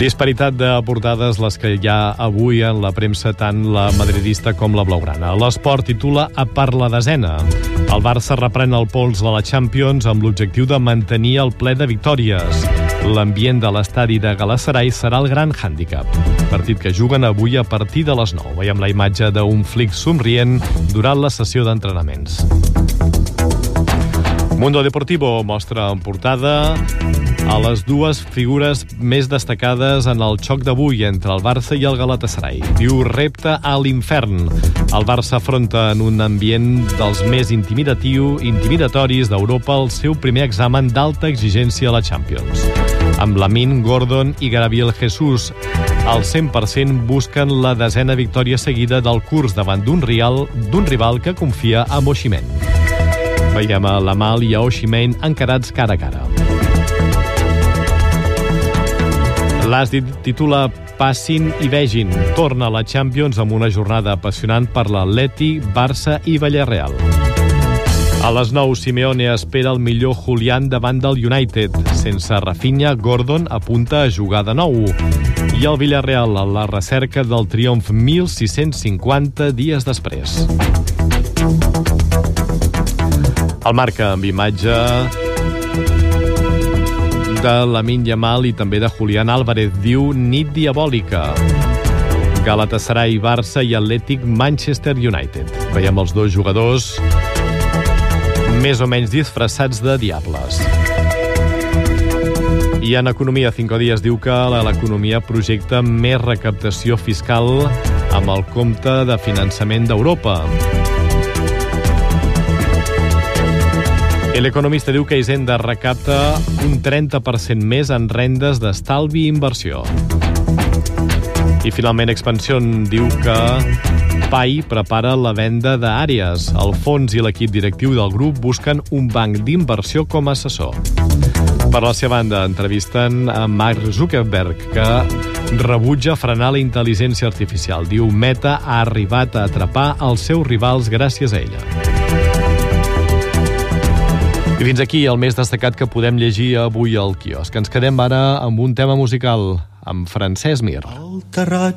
Disparitat de portades les que hi ha avui en la premsa, tant la madridista com la blaugrana. L'Esport titula a per la desena. El Barça reprèn el pols de la Champions amb l'objectiu de mantenir el ple de victòries. L'ambient de l'estadi de Galatasaray serà el gran hàndicap. Partit que juguen avui a partir de les 9. Veiem la imatge d'un Flick somrient durant la sessió d'entrenaments. Mundo Deportivo mostra en portada a les dues figures més destacades en el xoc d'avui entre el Barça i el Galatasaray. Diu repte a l'infern. El Barça afronta en un ambient dels més intimidatoris d'Europa el seu primer examen d'alta exigència a la Champions. Amb Lamine, Gordon i Gabriel Jesus, al 100% busquen la desena victòria seguida del curs davant d'un rival que confia en Osimhen. Veiem a Lamal i a Osimhen encarats cara a cara. L'AS titula Passin i vegin. Torna a la Champions amb una jornada apassionant per l'Atleti, Barça i Villarreal. A les 9, Simeone espera el millor Julián davant del United. Sense Rafinha, Gordon apunta a jugar de nou. I el Villarreal a la recerca del triomf 1.650 dies després. El Marca amb imatge de Lamine Yamal i també de Julián Álvarez. Diu nit diabòlica. Galatasaray, Barça i Atlètic Manchester United. Veiem els dos jugadors més o menys disfressats de diables. I en Economia 5 dies diu que l'economia projecta més recaptació fiscal amb el compte de finançament d'Europa. El Economista diu que Hisenda recapta un 30% més en rendes d'estalvi i inversió. I finalment Expansión diu que PAI prepara la venda d'àrees. El fons i l'equip directiu del grup busquen un banc d'inversió com a assessor. Per la seva banda, entrevisten a Mark Zuckerberg, que rebutja frenar la intel·ligència artificial. Diu Meta ha arribat a atrapar els seus rivals gràcies a ella. I fins aquí el més destacat que podem llegir avui al quiosc. Ens quedem ara amb un tema musical, amb Francesc Mir.